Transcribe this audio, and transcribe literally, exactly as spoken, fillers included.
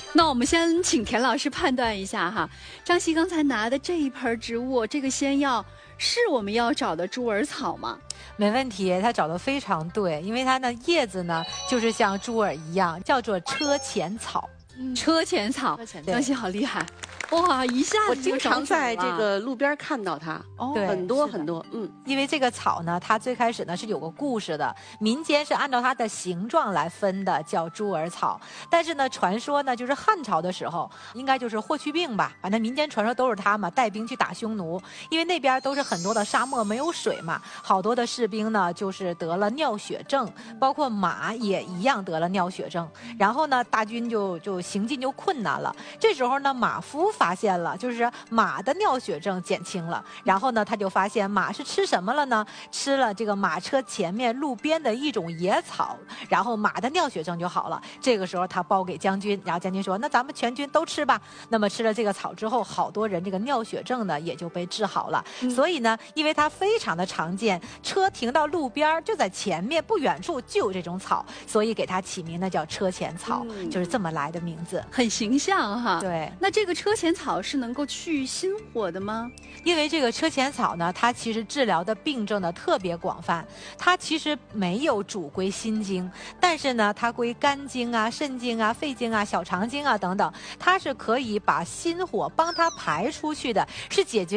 那我们先请田老师判断一下哈，张希刚才拿的这一盆植物，这个仙药是我们要找的猪耳草吗？ 没问题，他找的非常对，因为它的叶子呢，就是像猪耳一样，叫做车前草。 嗯、车前草，张希好厉害。哇，一下子我经常在这个路边看到它， 哦， 很多很多，嗯， 因为这个草呢，它最开始呢是有个故事的，民间是按照它的形状来分的，叫猪耳草。但是呢，传说呢，就是汉朝的时候，应该就是霍去病吧，反正民间传说都是他嘛，带兵去打匈奴，因为那边都是很多的沙漠，没有水嘛，好多的士兵呢就是得了尿血症，包括马也一样得了尿血症，然后呢，大军就就行进就困难了。这时候呢，马夫发现了，就是马的尿血症减轻了，然后呢，他就发现马是吃什么了呢？吃了这个马车前面路边的一种野草，然后马的尿血症就好了。这个时候他包给将军，然后将军说：“那咱们全军都吃吧。”那么吃了这个草之后，好多人这个尿血症呢也就被治好了。嗯、所以呢，因为它非常的常见，车停到路边就在前面不远处就有这种草，所以给它起名呢叫车前草，嗯、就是这么来的名字， 很形象哈。 对， 那这个车前草是能够去心火的吗？ 因为这个车前草呢，它其实治疗的病症呢特别广泛，它其实没有主归心经，但是呢，它归肝经啊、肾经啊、肺经啊、小肠经啊等等，它是可以把心火帮它排出去的，是解决